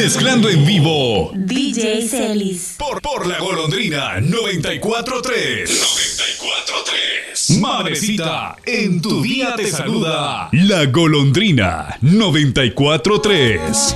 Mezclando en vivo DJ Celis. por La Golondrina 94.3. 94.3. Madrecita, en tu día te saluda La Golondrina 94.3.